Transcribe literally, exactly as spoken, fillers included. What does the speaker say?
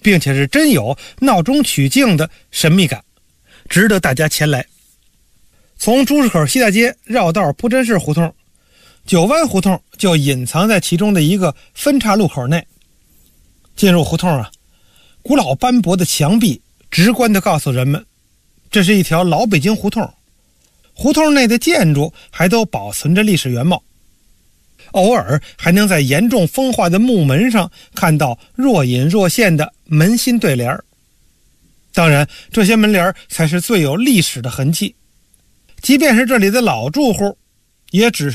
并且是真有闹中取静的神秘感，值得大家前来。从朱市口西大街绕道蒲镇市胡同，九湾胡同就隐藏在其中的一个分岔路口内。进入胡同啊，古老斑驳的墙壁直观地告诉人们，这是一条老北京胡同。胡同内的建筑还都保存着历史原貌，偶尔还能在严重风化的木门上看到若隐若现的门心对联。当然，这些门帘才是最有历史的痕迹。即便是这里的老住户，也只